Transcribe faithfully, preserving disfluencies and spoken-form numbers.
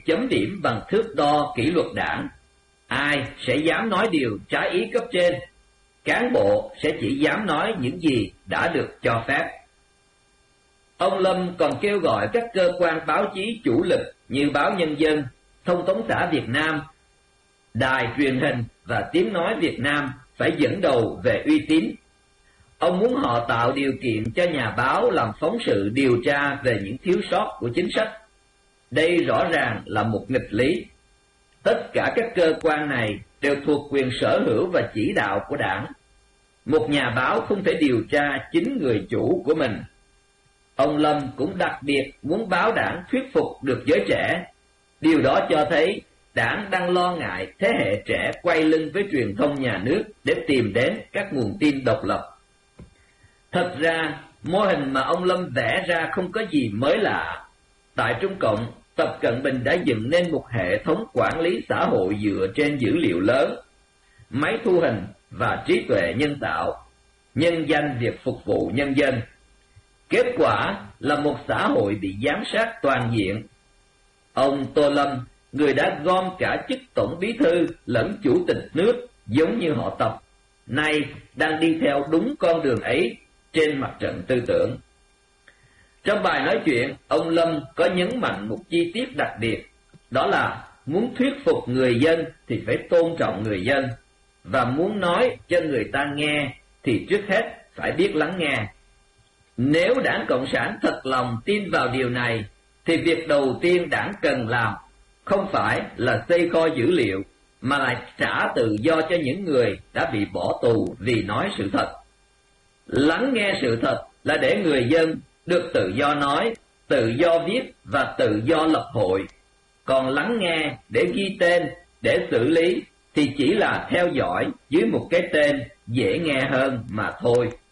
chấm điểm bằng thước đo kỷ luật đảng. Ai sẽ dám nói điều trái ý cấp trên? Cán bộ sẽ chỉ dám nói những gì đã được cho phép. Ông Lâm còn kêu gọi các cơ quan báo chí chủ lực như Báo Nhân dân, Thông tấn xã Việt Nam, Đài truyền hình và Tiếng nói Việt Nam phải dẫn đầu về uy tín. Ông muốn họ tạo điều kiện cho nhà báo làm phóng sự điều tra về những thiếu sót của chính sách. Đây rõ ràng là một nghịch lý. Tất cả các cơ quan này đều thuộc quyền sở hữu và chỉ đạo của đảng. Một nhà báo không thể điều tra chính người chủ của mình. Ông Lâm cũng đặc biệt muốn báo đảng thuyết phục được giới trẻ. Điều đó cho thấy đảng đang lo ngại thế hệ trẻ quay lưng với truyền thông nhà nước để tìm đến các nguồn tin độc lập. Thật ra, mô hình mà ông Lâm vẽ ra không có gì mới lạ. Tại Trung Cộng, Tập Cận Bình đã dựng nên một hệ thống quản lý xã hội dựa trên dữ liệu lớn, máy thu hình và trí tuệ nhân tạo, nhân danh việc phục vụ nhân dân. Kết quả là một xã hội bị giám sát toàn diện. Ông Tô Lâm, người đã gom cả chức tổng bí thư lẫn chủ tịch nước giống như họ Tập, nay đang đi theo đúng con đường ấy trên mặt trận tư tưởng. Trong bài nói chuyện, ông Lâm có nhấn mạnh một chi tiết đặc biệt, đó là muốn thuyết phục người dân thì phải tôn trọng người dân, và muốn nói cho người ta nghe thì trước hết phải biết lắng nghe. Nếu Đảng Cộng sản thật lòng tin vào điều này, thì việc đầu tiên Đảng cần làm không phải là xây kho dữ liệu, mà là trả tự do cho những người đã bị bỏ tù vì nói sự thật. Lắng nghe sự thật là để người dân được tự do nói, tự do viết và tự do lập hội. Còn lắng nghe để ghi tên, để xử lý thì chỉ là theo dõi dưới một cái tên dễ nghe hơn mà thôi.